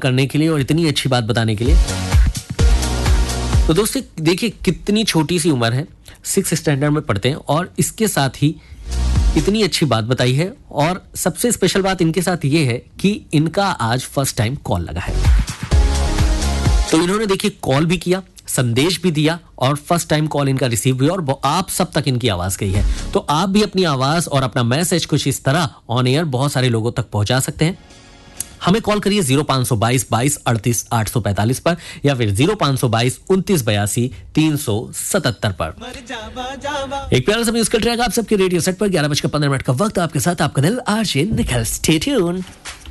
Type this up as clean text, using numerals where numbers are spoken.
करने के लिए और इतनी अच्छी बात बताने के लिए। तो दोस्तों देखिए कितनी छोटी सी उम्र है, 6th स्टैंडर्ड में पढ़ते हैं और इसके साथ ही इतनी अच्छी बात बताई है। और सबसे स्पेशल बात इनके साथ ये है कि इनका आज फर्स्ट टाइम कॉल लगा है। तो इन्होंने देखिए कॉल भी किया, संदेश भी दिया और फर्स्ट टाइम कॉल इनका रिसीव हुआ और आप सब तक इनकी आवाज गई है। तो आप भी अपनी आवाज और अपना मैसेज कुछ इस तरह ऑन एयर बहुत सारे लोगों तक पहुंचा सकते हैं। हमें कॉल करिए 0522 22 38 845 पर या फिर 0522 29 82 377 पर। एक प्यारा सा म्यूजिकल ट्रैक आप सबके रेडियो सेट पर 11:15 का वक्त आपके साथ आपका दिल आरजे निखिल। Stay tuned.